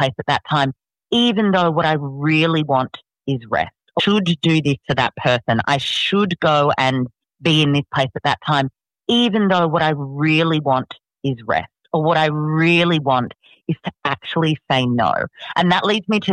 place at that time, even though what I really want is rest. I should do this to that person. I should go and be in this place at that time, even though what I really want is rest. Or what I really want is to actually say no. And that leads me to